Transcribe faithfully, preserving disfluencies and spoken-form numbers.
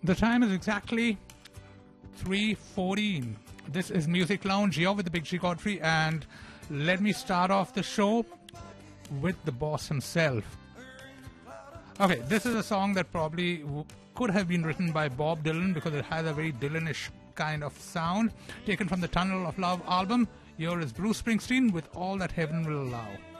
The time is exactly three fourteen. This is Music Lounge here with the Big G Godfrey, and let me start off the show with the boss himself. Okay, this is a song that probably w- could have been written by Bob Dylan because it has a very Dylanish kind of sound, taken from the Tunnel of Love album. Here is Bruce Springsteen with All That Heaven Will Allow.